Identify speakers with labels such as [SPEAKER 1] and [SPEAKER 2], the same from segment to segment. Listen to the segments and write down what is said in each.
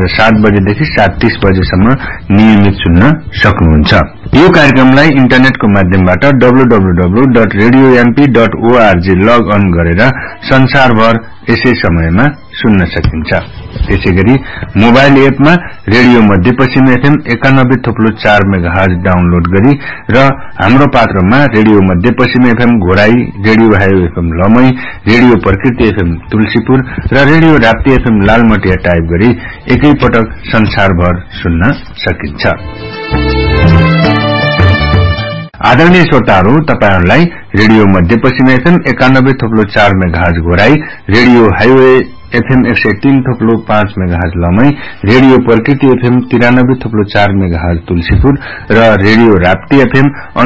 [SPEAKER 1] 7 बजेदेखि 7:30 बजेसम्म नियमित सुन्न सक्नुहुन्छ। यो कार्यक्रमलाई इन्टरनेटको माध्यमबाट www.radiomp.org लग अन गरेर संसारभर यसै समयमा सुन्न सकिन्छ। त्यसैगरी मोबाइल एपमा रेडियो मध्यपश्चिम एफएम 91.4 मेगाहर्ज डाउनलोड गरी र हाम्रो पात्रमा रेडियो मध्यपश्चिम FM Ghorahi, radio highway FM लमई, radio प्रकृति एफएम तुलसीपुर र radio Rapti FM Lalmatia type गरी एकैपटक संसारभर सुन्न सकिन्छ। आदरणीय श्रोताहरू, तपाईहरुलाई रेडियो मध्यपश्चिम FM 91.4 megahertz Ghorahi, radio highway FM 103.5 megahertz लमई, radio प्रकृति एफएम 93.4 मेगाहर्ज तुलसीपुर र रेडियो राप्ती एफएम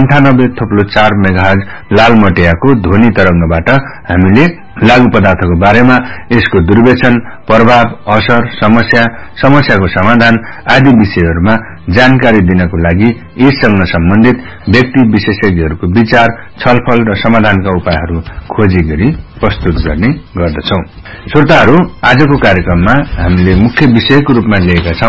[SPEAKER 1] 98.4 मेगाहर्ज लालमटियाको ध्वनि तरंगबाट हामीले लागू पदार्थको बारेमा, यसको दुर्व्यसन, प्रभाव, असर, समस्याको समाधान आदि विषयहरूमा जानकारी दिनको लागि यससँग सम्बन्धित व्यक्ति विशेषज्ञहरूको विचार, छलफल र समाधानका उपायहरू खोजी गरी प्रस्तुत गर्ने गर्दछौं। श्रोताहरू, आजको कार्यक्रममा हामीले मुख्य विषयको रूपमा लिएका छौं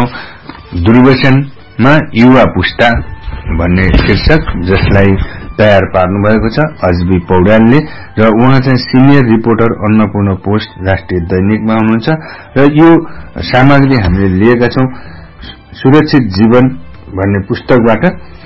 [SPEAKER 1] दुर्व्यसनमा युवा पुस्ता भन्ने शीर्षक, जसलाई तयार पार्नु भएको छ अजबी पौड्यालले र उहाँ चाहिँ सिनियर रिपोर्टर अन्नपूर्ण पोस्ट राष्ट्रिय दैनिकमा हुनुहुन्छ र यो सामग्री हामीले लिएका छौं सुरक्षित जीवन भन्ने पुस्तकबाट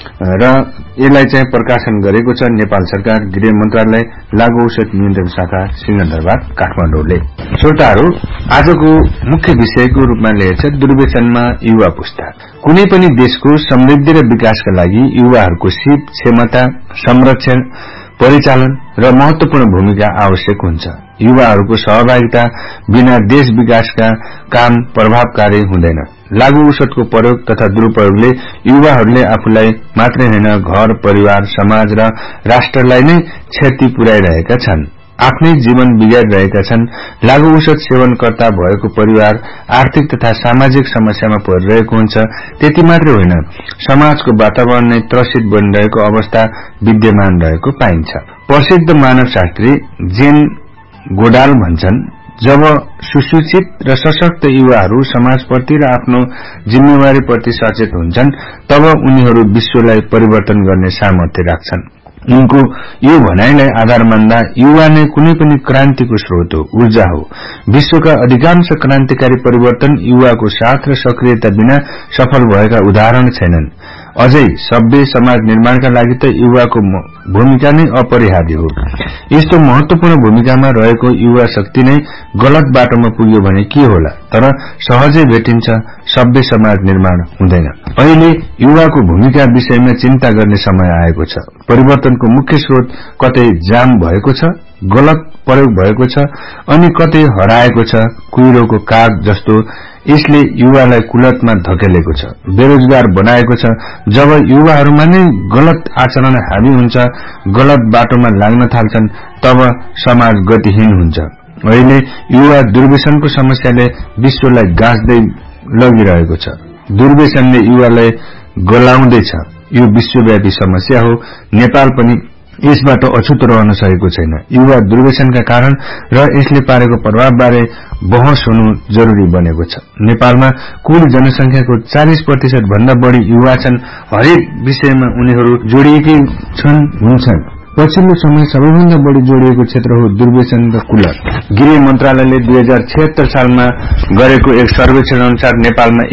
[SPEAKER 1] र यसलाई चाहिँ प्रकाशन गरेको छ नेपाल सरकार गृह मन्त्रालय लागू औषध नियन्त्रण शाखा सिंहदरबार काठमाडौँले। श्रोताहरू, आजको मुख्य विषयको रूपमा लिएछ दुर्व्यसनमा युवा पुस्ता। कुनै पनि देशको समृद्धि र विकासका लागि युवाहरूको सिप, क्षमता, संरक्षण, परिचालन र महत्वपूर्ण भूमिका आवश्यक हुन्छ। युवाहरूको सहभागिता बिना देश विकासका काम प्रभावकारी हुँदैन। लागू औषधको प्रयोग तथा दुरूपयोगले युवाहरूले आफूलाई मात्रै हैन, घर, परिवार, समाज र राष्ट्रलाई नै क्षति पुर्याइरहेका छन्, आफ्नै जीवन बिगारिरहेका छन्। लागू औषध सेवनकर्ता भएको परिवार आर्थिक तथा सामाजिक समस्यामा परिरहेको हुन्छ। त्यति मात्रै होइन, समाजको वातावरण नै त्रसित बनिरहेको अवस्था विद्यमान रहेको पाइन्छ। प्रसिद्ध मानवशास्त्री जेन गोडाल भन्छन्, जब सुसूचित र सशक्त युवाहरू समाजप्रति र आफ्नो जिम्मेवारीप्रति सचेत हुन्छन्, तब उनीहरू विश्वलाई परिवर्तन गर्ने सामर्थ्य राख्छन्। उनको यो भनाइलाई आधार मान्दा युवा नै कुनै पनि क्रान्तिको स्रोत हो, ऊर्जा हो। विश्वका अधिकांश क्रान्तिकारी परिवर्तन युवाको साथ र सक्रियता बिना सफल भएका उदाहरण छैनन्। अझै सभ्य समाज निर्माणका लागि त युवाको भूमिका नै अपरिहार्य हो। यस्तो महत्वपूर्ण भूमिकामा रहेको युवा शक्ति नै गलत बाटोमा पुग्यो भने के होला? तर सहजै भेटिन्छ, सभ्य समाज निर्माण हुँदैन। अहिले युवाको भूमिका विषयमा चिन्ता गर्ने समय आएको छ। परिवर्तनको मुख्य स्रोत कतै जाम भएको छ, गलत प्रयोग भएको छ, अनि कतै हराएको छ, कुहिरोको काग जस्तो। यसले युवालाई कुलतमा धकेलेको छ, बेरोजगार बनाएको छ। जब युवाहरूमा नै गलत आचरण हावी हुन्छ, गलत बाटोमा लाग्न थाल्छन्, तब समाज गतिहीन हुन्छ। अहिले युवा दुर्व्यसनको समस्याले विश्वलाई गाँच्दै लगिरहेको छ। दुर्व्यसनले युवालाई गलाउँदैछ। यो विश्वव्यापी समस्या हो। नेपाल पनि यसबाट अछुत रहन सकेको छैन। युवा दुर्व्यसनका कारण र यसले पारेको प्रभावबारे बहस हुनु जरुरी बनेको छ। नेपालमा कुल जनसंख्याको 40% भन्दा बढ़ी युवा छन्। हरेक विषयमा उनीहरू जोडिएकै हुन्छन्। पछिल्लो समय सबैभन्दा बढ़ी जोडिएको क्षेत्र हो दुर्व्यसन र कुलत। गृह मन्त्रालयले 2076 सालमा गरेको एक सर्वेक्षण अनुसार नेपालमा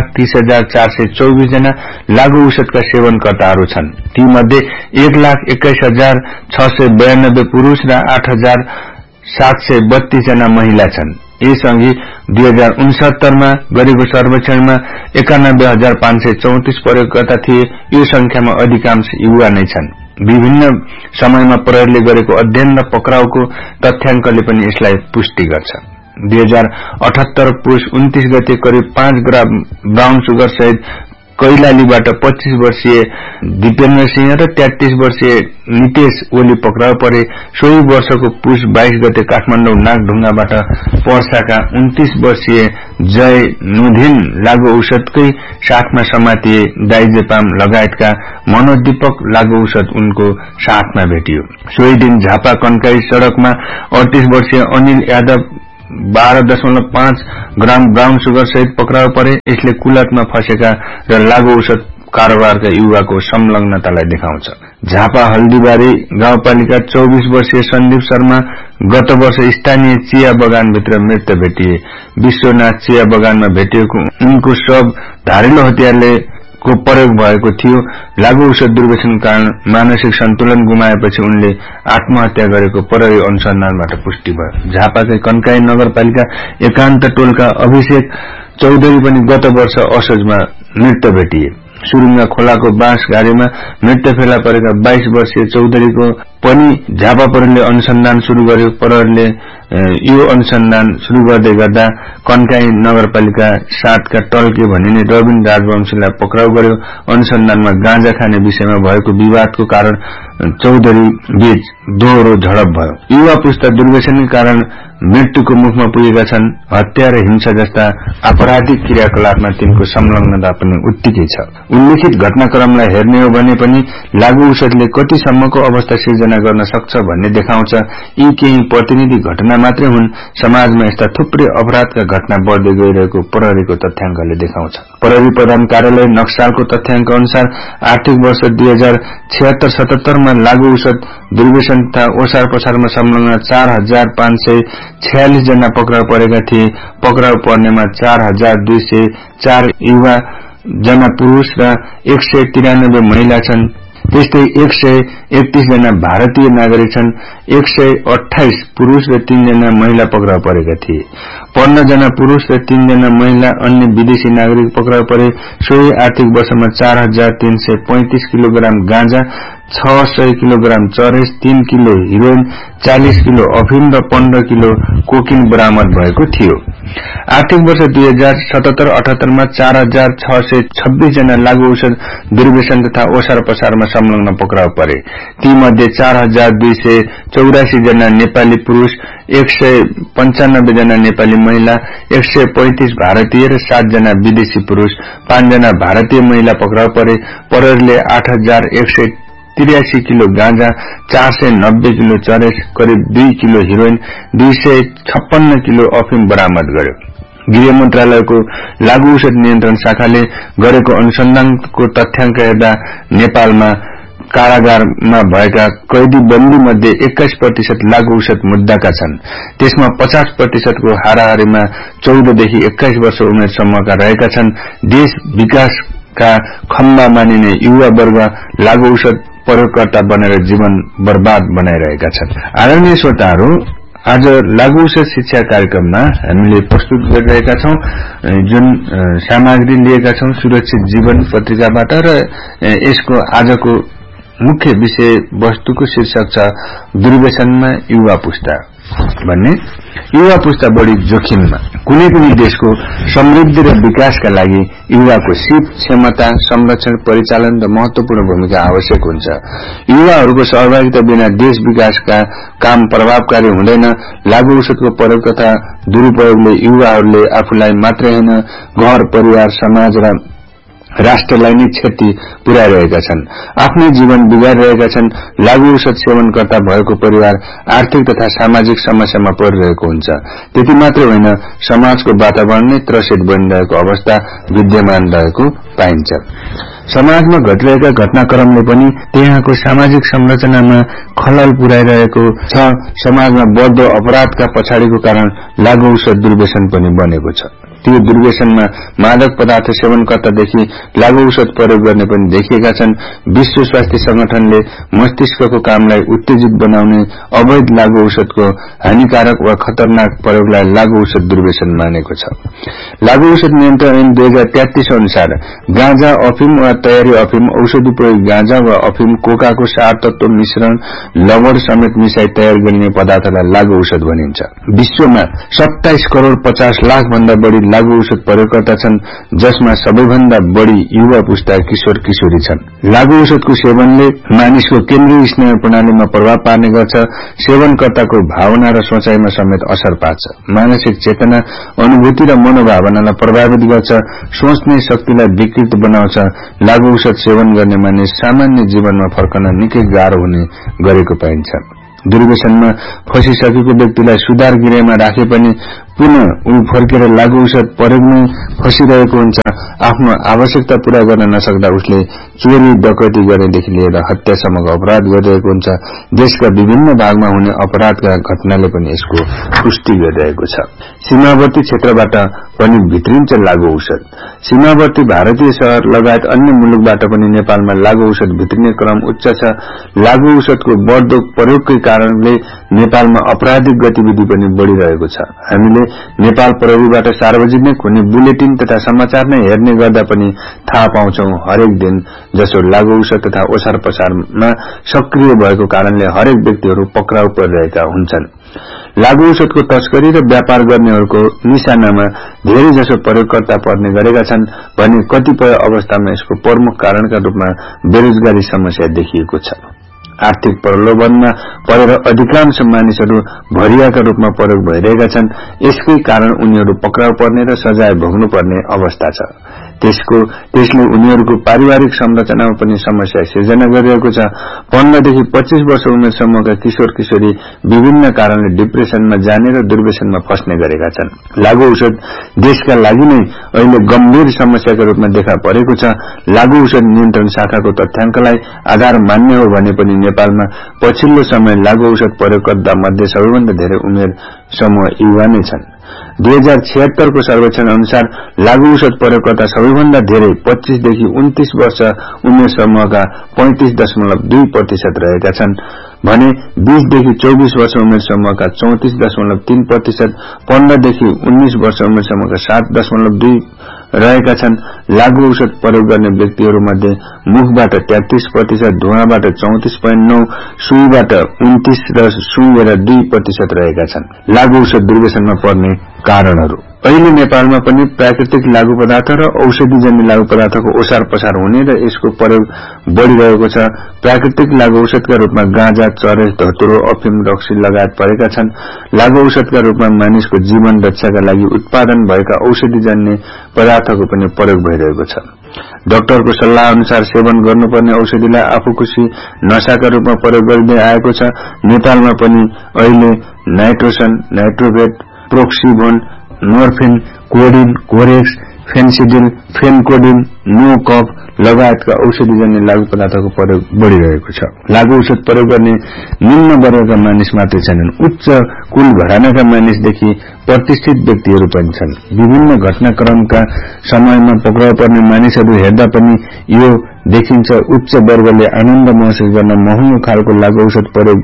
[SPEAKER 1] 1,30,424 जना लागू औषधका सेवनकर्ताहरू छन्। ती मध्ये 1,21,692 पुरूष र 8,732 जना महिला छन्। यसअघि 2069 मा गरेको सर्वेक्षणमा 91,534 प्रयोगकर्ता थिए। यो संख्यामा अधिकांश युवा नै छन्। विभिन्न समयमा प्रहरीले गरेको अध्ययन र पक्राउको तथ्याङ्कले पनि यसलाई पुष्टि गर्छ। 2078 पुष 29 गते करिब 5 ग्राम ब्राउन सुगर सहित कैलालीबाट 25 वर्षीय दिपेन्द्र सिंह र 33 वर्षीय नितेश ओली पक्राउ परे। सोही वर्षको पुष 22 गते काठमाडौँ नागढुङ्गाबाट पर्साका 29 वर्षीय जय नुधिन लागू औषधकै साथमा समातिए। दाइजेपाम लगायतका मनोदीपक लागू औषध उनको साथमा भेटियो। सोही दिन झापा कन्काई सड़कमा 38 वर्षीय Anil Yadav 12.5 gram brown sugar सहित पक्राउ परे। यसले कुलतमा फसेका र लागू औषध कारोबारका युवाको संलग्नतालाई देखाउँछ। झापा हल्दीबारी गाउँपालिका 24 वर्षीय सन्दीप शर्मा गत वर्ष स्थानीय चिया बगानभित्र मृत भेटिए। विश्वनाथ चिया बगानमा भेटिएको उनको शव धारिलो हतियारले को प्रयोग भएको थियो। लागू औषध दुर्व्यसनको कारण मानसिक सन्तुलन गुमाएपछि उनले आत्महत्या गरेको प्रहरी अनुसन्धानबाट पुष्टि भयो। झापाकै कन्काई नगरपालिका एकान्त टोलका अभिषेक चौधरी पनि गत वर्ष असोजमा मृत भेटिए। सुरुङ्गा खोलाको बाँस घारीमा मृत फेला परेका 22 वर्षीय चौधरीको पनि झापा प्रहरीले अनुसन्धान शुरू गर्यो। प्रहरीले यो अनुसन्धान शुरू गर्दै गर्दा कन्काई नगरपालिका 7 का टल्के भनिने रविन राजवंशीलाई पक्राउ गर्यो। अनुसन्धानमा गाँजा खाने विषयमा भएको विवादको कारण चौधरी बीच दोहोरो झडप भयो। युवा पुस्ता दुर्व्यसनकै कारण मृत्युको मुखमा पुगेका छन्। हत्या र हिंसा जस्ता आपराधिक क्रियाकलापमा तिनको संलग्नता पनि उत्तिकै छ। उल्लेखित घटनाक्रमलाई हेर्ने हो भने पनि लागू औषधले कतिसम्मको अवस्था सिर्जना गर्न सक्छ भन्ने देखाउँछ। यी केही प्रतिनिधि घटना मात्रै हुन्। समाजमा यस्ता थुप्रै अपराधका घटना बढ्दै गइरहेको प्रहरीको तथ्याङ्कले देखाउँछ। प्रहरी प्रधान कार्यालय नक्सालको तथ्याङ्क अनुसार आर्थिक वर्ष 2076-77 मा लागू औषध दुर्व्यसन तथा ओसार पसारमा संलग्न 4546 जना पक्राउ परेका थिए। पक्राउ पर्नेमा 4204 युवा जना पुरुष र 193 महिला छन्। त्यस्तै 131 जना भारतीय नागरिक छन्। 128 पुरुष र 3 जना महिला पक्राउ परेका थिए। 15 जना पुरुष र 3 जना महिला अन्य विदेशी नागरिक पक्राउ परे। सोही आर्थिक वर्षमा 4335 किलोग्राम गाँजा, 600 किलोग्राम चरेस, 3 किलो हिरोइन, 40 किलो अफिम र 15 किलो कोकिन बरामद भएको थियो। आर्थिक वर्ष 2077-78 मा 4626 जना लागू औषध दुर्व्यसन तथा ओसार पसारमा संलग्न पक्राउ परे। ती मध्ये 4284 जना नेपाली पुरुष, 195 जना नेपाली महिला, 135 भारतीय र 7 जना विदेशी पुरुष, 5 जना भारतीय महिला पक्राउ परे। प्रहरीले 8183 किलो गाँजा, 490 किलो चरेस, करिब 2 किलो हिरोइन, 256 किलो अफिम बरामद गर्यो। गृह मन्त्रालयको लागू औषध नियन्त्रण शाखाले गरेको अनुसन्धानको तथ्याङ्क हेर्दा नेपालमा कारागारमा भएका कैदी बन्दी मध्ये 21% लागू औषध मुद्दाका छन्। त्यसमा 50% को हाराहारीमा 14 देखि 21 वर्ष उमेरसम्मका रहेका छन्। देश विकासका खम्बा मानिने युवा वर्ग लागू औषध प्रयोगकर्ता बनेर जीवन बर्बाद बनाइरहेका छन्। आदरणीय श्रोताहरू, आज लागू औषध शिक्षा कार्यक्रममा हामीले प्रस्तुत गरिरहेका छौं जुन सामग्री लिएका छौं सुरक्षित जीवन पत्रिकाबाट र यसको आजको मुख्य विषय वस्तुको शीर्षक छ दुर्व्यसनमा युवा पुस्ता भन्ने। युवा पुस्ता बढी जोखिममा। कुनै पनि देशको समृद्धि र विकासका लागि युवाको सिप, क्षमता, संरक्षण, परिचालन र महत्वपूर्ण भूमिका आवश्यक हुन्छ। युवाहरूको सहभागिता बिना देश विकासका काम प्रभावकारी हुँदैन। लागू औषधको प्रयोग तथा दुरुपयोगले युवाहरूले आफूलाई मात्रै हैन, घर, परिवार, समाज र राष्ट्रलाई नै क्षति पुर्याइरहेका छन्, आफ्नै जीवन बिगारिरहेका छन्। लागू औषध सेवनकर्ता भएको परिवार आर्थिक तथा सामाजिक समस्यामा परिरहेको हुन्छ। त्यति मात्रै होइन, समाजको वातावरण नै त्रसित बनिरहेको अवस्था विद्यमान रहेको पाइन्छ। समाजमा घटिरहेका घटनाक्रमले पनि त्यहाँको सामाजिक संरचनामा खलल पुर्याइरहेको छ। समाजमा बढ्दो अपराधका पछाडिको कारण लागू औषध दुर्व्यसन पनि बनेको छ। त्यो दुर्व्यसनमा मादक पदार्थ सेवनकर्तादेखि लागू औषध प्रयोग गर्ने पनि देखिएका छन्। विश्व स्वास्थ्य संगठनले मस्तिष्कको कामलाई उत्तेजित बनाउने अवैध लागू औषधको हानिकारक वा खतरनाक प्रयोगलाई लागू औषध दुर्व्यसन मानेको छ। लागू औषध नियन्त्रण ऐन 2033 अनुसार गाँजा, अफिम वा तयारी अफिम, औषध उपयोग गाँजा वा अफिम, कोकाको 4 तत्व मिश्रण, लवण समेत मिसाई तयार गरिने पदार्थलाई लागू औषध भनिन्छ। विश्वमा 27 करोड़ 50 लाख भन्दा बढी लागू औषध प्रयोगकर्ता छन्, जसमा सबैभन्दा बढी युवा पुस्ता किशोर किशोरी छन्। लागू औषधको सेवनले मानिसको केन्द्रीय स्नायु प्रणालीमा प्रभाव पार्ने गर्छ। सेवनकर्ताको भावना र सोचाइमा समेत असर पार्छ। मानसिक चेतना, अनुभूति र मनोभावनालाई प्रभावित गर्छ। सोच्ने शक्तिलाई विकृत बनाउँछ। लागू औषध सेवन गर्ने मानिस सामान्य जीवनमा फर्कन निकै गाह्रो हुने गरेको पाइन्छ। दुर्व्यसनमा फसिसकेको व्यक्तिलाई सुधार गृहमा राखे पनि पुनः ऊ फर्केर लागू औषध प्रयोगमै फसिरहेको हुन्छ। आफ्नो आवश्यकता पूरा गर्न नसक्दा उसले चोरी डकैती गर्नेदेखि लिएर हत्यासम्मको अपराध गरिरहेको हुन्छ। देशका विभिन्न भागमा हुने अपराधका घटनाले पनि यसको पुष्टि गरिरहेको छ। सीमावर्ती क्षेत्रबाट पनि भित्रिन्छ लागू औषध। सीमावर्ती भारतीय शहर लगायत अन्य मुलुकबाट पनि नेपालमा लागू औषध भित्रिने क्रम उच्च छ। लागू औषधको बढ्दो प्रयोगकै कारणले नेपालमा आपराधिक गतिविधि पनि बढ़िरहेको छ। हामीले नेपाल प्रहरीबाट सार्वजनिक हुने बुलेटिन तथा समाचार नै हेर्ने गर्दा पनि थाहा पाउँछौं हरेक दिन जसो लागू औषध तथा ओसार पसारमा सक्रिय भएको कारणले हरेक व्यक्तिहरू पक्राउ परिरहेका हुन्छन्। लागू औषधको तस्करी र व्यापार गर्नेहरूको निशानामा धेरै जसो प्रयोगकर्ता पर्ने गरेका छन् भने कतिपय अवस्थामा यसको प्रमुख कारणका रूपमा बेरोजगारी समस्या देखिएको छ। आर्थिक प्रलोभनमा परेर अधिकांश मानिसहरू भरियाका रूपमा प्रयोग भइरहेका छन्। यसकै कारण उनीहरू पक्राउ पर्ने र सजाय भोग्नु पर्ने अवस्था छ। त्यसले उनीहरूको पारिवारिक संरचनामा पनि समस्या सिर्जना गरिरहेको छ। 15 देखि 25 वर्ष उमेर समूहका किशोर किशोरी विभिन्न कारणले डिप्रेसनमा जाने र दुर्व्यसनमा फस्ने गरेका छन्। लागू औषध देशका लागि नै अहिले गम्भीर समस्याका रूपमा देखा परेको छ। लागू औषध नियन्त्रण शाखाको तथ्याङ्कलाई आधार मान्य हो भने पनि नेपालमा पछिल्लो समय लागू औषध प्रयोगकर्ता मध्ये सबैभन्दा धेरै उमेर समूह युवा नै छन्। 2076 को सर्वेक्षण अनुसार लागू औषध प्रयोगकर्ता सबैभन्दा धेरै 25 देखि 29 वर्ष उमेर समूहका 35.2% रहेका छन् भने 20 देखि 24 वर्ष उमेर समूहका 34.3%, 15 देखि 19 वर्ष उमेर समूहका 7.2 रहेका छन्। लागू औषध प्रयोग गर्ने व्यक्तिहरूमध्ये मुखबाट 33%, धुवाबाट 34.9%, सुईबाट 29% र सुँघेर 2% रहेका छन्। लागू औषध दुर्व्यसनमा पर्ने कारणहरू अहिले नेपालमा पनि प्राकृतिक लागू पदार्थ र औषधिजन्य लागू पदार्थको ओसार पसार हुने र यसको प्रयोग बढ़िरहेको छ। प्राकृतिक लागू औषधका रूपमा गाँजा, चरेस, धतुरो, अफिम, रक्सी लगायत परेका छन्। लागू औषधका रूपमा मानिसको जीवन रक्षाका लागि उत्पादन भएका औषधिजन्य पदार्थको पनि प्रयोग भइरहेको छ। डाक्टरको सल्लाह अनुसार सेवन गर्नुपर्ने औषधिलाई आफूखुसी नशाका रूपमा प्रयोग गरिँदै आएको छ। नेपालमा पनि अहिले नाइट्रोसन, नाइट्रोभेट, प्रोक्सिभोन, नोर्फिन, कोडिन, कोरेक्स, फेन्सिडिल, फेनकोडिन, नोकफ लगायतका औषधिजन्य लागू पदार्थको प्रयोग बढ़िरहेको छ। लागू औषध प्रयोग गर्ने निम्न वर्गका मानिस मात्रै छैनन्, उच्च कुल घरानाका मानिसदेखि प्रतिष्ठित व्यक्तिहरू पनि छन्। विभिन्न घटनाक्रमका समयमा पक्राउ पर्ने मानिसहरू हेर्दा पनि यो देखिन्छ उच्च वर्गले आनन्द महसुस गर्न महँगो खालको लागू औषध प्रयोग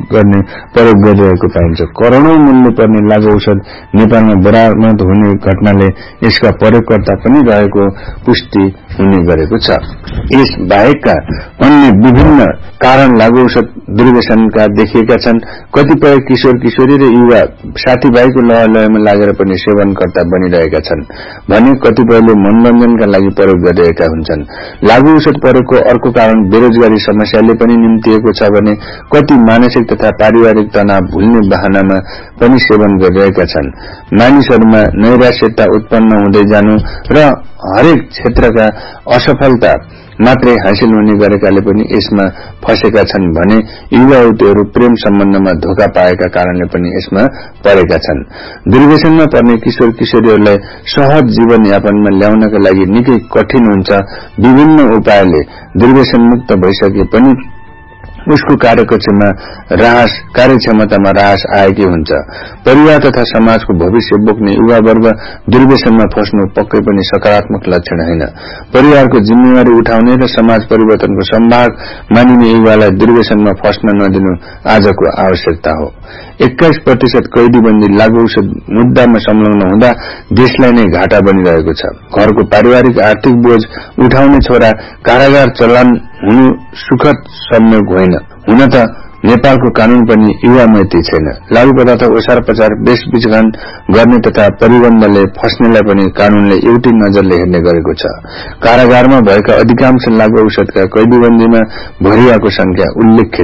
[SPEAKER 1] गरिरहेको पाइन्छ। करोड़ौं मूल्य पर्ने लागू औषध नेपालमा बरामद हुने घटनाले यसका प्रयोगकर्ता पनि रहेको पुष्टि हुने गरेको छ। यस बाहेकका अन्य विभिन्न कारण लागू औषध दुर्व्यसनका देखिएका छन्। कतिपय किशोर किशोरी र युवा साथीभाइको लहलहमा लागेर पनि सेवनकर्ता बनिरहेका छन् भने कतिपयले मनोरञ्जनका लागि प्रयोग गरिरहेका हुन्छन्। लागू औषध प्रयोगको अर्को कारण बेरोजगारी समस्याले पनि निम्तिएको छ भने कति मानसिक तथा पारिवारिक तनाव भुल्ने बहानामा पनि सेवन गरिरहेका छन्। मानिसहरूमा नैराश्यता उत्पन्न हुँदै जानु र हरेक क्षेत्रका असफलता मात्रै हासिल हुने गरेकाले पनि यसमा फसेका छन् भने युवा युवतीहरू प्रेम सम्बन्धमा धोका पाएका कारणले पनि यसमा परेका छन्। दुर्व्यसनमा पर्ने किशोर किशोरीहरूलाई सहज जीवन यापनमा ल्याउनका लागि निकै कठिन हुन्छ। विभिन्न उपायले दुर्व्यसन मुक्त भइसके पनि उसको कार्यक्षमतामा ह्रास आएकै हुन्छ। परिवार तथा समाजको भविष्य बोक्ने युवा वर्ग दुर्व्यसनमा फस्नु पक्कै पनि सकारात्मक लक्षण होइन। परिवारको जिम्मेवारी उठाउने र समाज परिवर्तनको सम्भाग मानिने युवालाई दुर्व्यसनमा फस्न नदिनु आजको आवश्यकता हो। 21% कैदीबन्दी लागू औषध मुद्दामा संलग्न हुँदा देशलाई नै घाटा बनिरहेको छ। घरको पारिवारिक आर्थिक बोझ उठाउने छोरा कारागार चलान हुनु सुखद संयोग होइन। हुन त नेपालको कानून पनि युवा मैत्री छैन। लागू पदार्थ ओसार पसार बेचबिखन गर्ने तथा परिबन्धले फस्नेलाई पनि कानूनले एउटै नजरले हेर्ने गरेको छ। कारागारमा भएका अधिकांश लागू औषधका कैदीबन्दीमा भरियाको संख्या उल्लेख्य छ।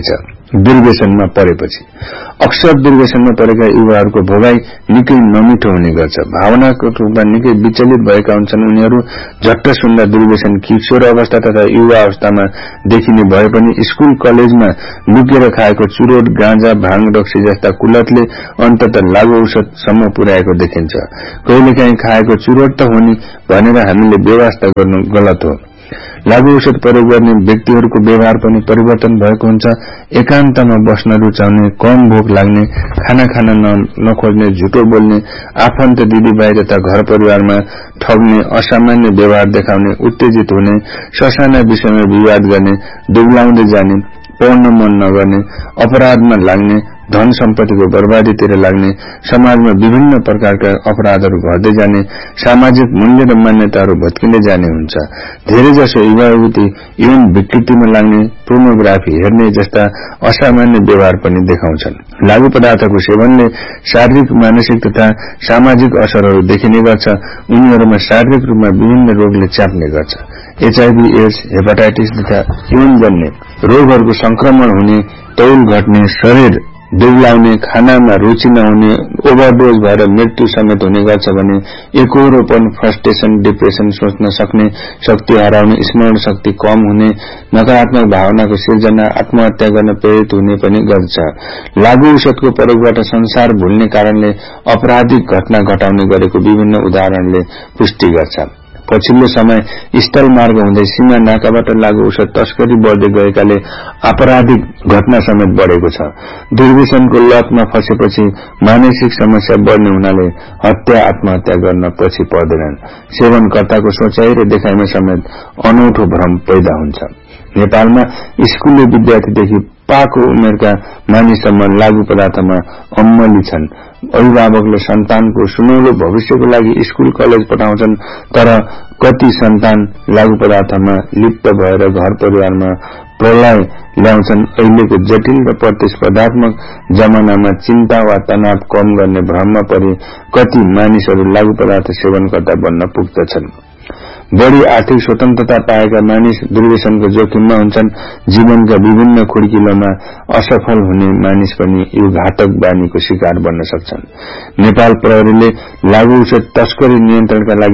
[SPEAKER 1] दुर्व्यसनमा परेपछि अक्सर दुर्व्यसनमा परेका युवाहरूको भोगाई निकै नमिठो हुने गर्छ। भावनात्मक रूपमा निकै विचलित भएका हुन्छन् उनीहरू। झट्ट सुन्दा दुर्व्यसन किशोर अवस्था तथा युवा अवस्थामा देखिने भए पनि स्कूल कलेजमा लुकेर खाएको चुरोट, गाँजा, भाङ, रक्सी जस्ता कुलतले अन्ततः लागू औषधसम्म पुर्याएको देखिन्छ। कहिलेकाहीँ खाएको चुरोट त हो नि भनेर हामीले बेवास्ता गर्नु गलत हो। लागू औषध प्रयोग गर्ने व्यक्तिहरूको व्यवहार पनि परिवर्तन भएको हुन्छ। एकान्तमा बस्न रुचाउने, कम भोक लाग्ने, खाना खान नखोज्ने, झुटो बोल्ने, आफन्त दिदीभाइ तथा घर परिवारमा ठग्ने, असामान्य व्यवहार देखाउने, उत्तेजित हुने, ससाना विषयमा विवाद गर्ने, दुब्लाउँदै जाने, पढ्न मन नगर्ने, अपराधमा लाग्ने, धन सम्पत्तिको बर्बादीतिर लाग्ने, समाजमा विभिन्न प्रकारका अपराधहरू घट्दै जाने, सामाजिक मूल्य र मान्यताहरू भत्किँदै जाने हुन्छ। धेरैजसो युवा युवती यौन विकृतिमा लाग्ने, पोर्नोग्राफी हेर्ने जस्ता असामान्य व्यवहार पनि देखाउँछन्। लागू पदार्थको सेवनले शारीरिक, मानसिक तथा सामाजिक असरहरू देखिने गर्छ। उनीहरूमा शारीरिक रूपमा विभिन्न रोगले च्याप्ने गर्छ। HIV, एड्स, हेपाटाइटिस तथा यौनजन्य रोगहरूको संक्रमण हुने, तौल घट्ने, शरीर दुब्लाउने, खानामा रुचि नहुने, ओभरडोज भएर मृत्यु समेत हुने गर्छ भने एकहोरोपन, फ्रस्ट्रेसन, डिप्रेसन, सोच्न सक्ने शक्ति हराउने, स्मरण शक्ति कम हुने, नकारात्मक भावनाको सिर्जना, आत्महत्या गर्न प्रेरित हुने पनि गर्छ। लागू औषधको प्रयोगबाट संसार भुल्ने कारणले आपराधिक घटना घटाउने गरेको विभिन्न उदाहरणले पुष्टि गर्छ। पछिल्लो समय स्थल मार्ग हुँदै सीमा नाकाबाट लागू औषध तस्करी बढ्दै गएकाले आपराधिक घटना समेत बढेको छ। दुर्व्यसनको लतमा फसेपछि मानसिक समस्या बढ्ने हुनाले हत्या, आत्महत्या गर्न पछि पर्दैनन्। सेवनकर्ताको सोचाइ र देखाइमा समेत अनौठो भ्रम पैदा हुन्छ। नेपालमा स्कुले विद्यार्थीदेखि पाको उमेरका मानिससम्म लागू पदार्थमा अम्मली छन्। अभिभावकले सन्तानको सुनौलो भविष्यको लागि स्कूल कलेज पठाउँछन्, तर कति सन्तान लागू पदार्थमा लिप्त भएर घर परिवारमा प्रलय ल्याउँछन्। अहिलेको जटिल र प्रतिस्पर्धात्मक जमानामा चिन्ता वा तनाव कम गर्ने भ्रममा परि कति मानिसहरू लागू पदार्थ सेवनकर्ता बन्न पुग्दछन्। बढी आर्थिक स्वतन्त्रता पाएका मानिस दुर्व्यसनको जोखिममा हुन्छन्। जीवनका विभिन्न खुड्किलोमा असफल हुने मानिस पनि यो घातक बानीको शिकार बन्न सक्छन्। नेपाल प्रहरीले लागू औषध तस्करी नियन्त्रणका लागि